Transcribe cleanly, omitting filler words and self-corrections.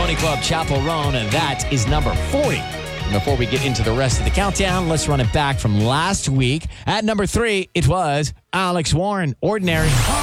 Pony Club Chapel Roan, and that is number 40. And before we get into the rest of the countdown, let's run it back from last week. At number 3, it was Alex Warren, Ordinary.